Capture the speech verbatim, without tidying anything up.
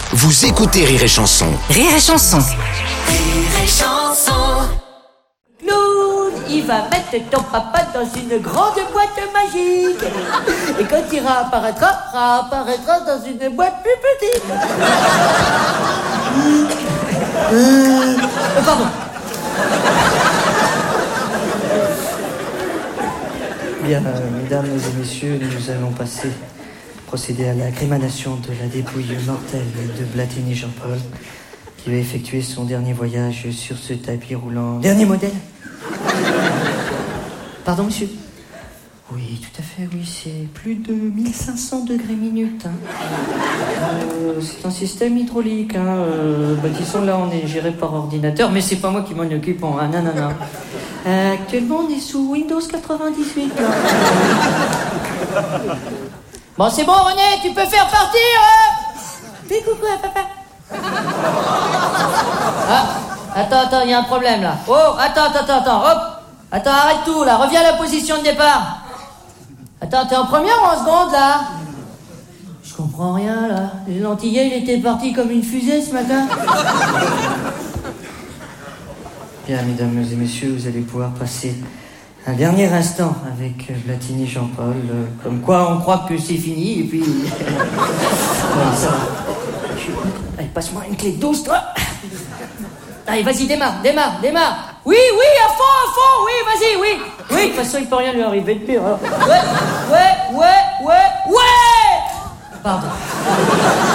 Vous écoutez Rire et Chanson. Rire et Chanson. Rire et Chanson. Clown, il va mettre ton papa dans une grande boîte magique. Et quand il réapparaîtra, réapparaîtra dans une boîte plus petite. Euh, pardon. Bien, euh, mesdames et messieurs, nous allons passer, procéder à la crémation de la dépouille mortelle de Blatini Jean-Paul, qui va effectuer son dernier voyage sur ce tapis roulant. Dernier modèle. Pardon, monsieur? Oui, tout à fait, oui, c'est plus de mille cinq cents degrés minutes. Hein. Euh, c'est un système hydraulique, hein. Euh, bah, disons, là, on est géré par ordinateur, mais c'est pas moi qui m'en occupe. Hein. Non, non, non. Euh, actuellement, on est sous Windows quatre-vingt-dix-huit. Là. Bon, c'est bon, René, tu peux faire partir. Euh... Fais coucou à papa. Ah, attends, attends, il y a un problème là. Oh, attends, attends, attends, hop. Attends, arrête tout là, reviens à la position de départ. Attends, t'es en première ou en seconde là? Je comprends rien là. Les Antillais, il était parti comme une fusée ce matin. Bien, mesdames et messieurs, vous allez pouvoir passer un dernier instant avec Blatini Jean-Paul. Euh, comme quoi, on croit que c'est fini, et puis... ouais, ça va. Allez, passe-moi une clé douce, toi. Allez, vas-y, démarre, démarre, démarre. Oui, oui, à fond, à fond, oui, vas-y, oui. Oui, de toute façon, il peut rien lui arriver de pire. Alors. Ouais, ouais, ouais, ouais, ouais. Pardon.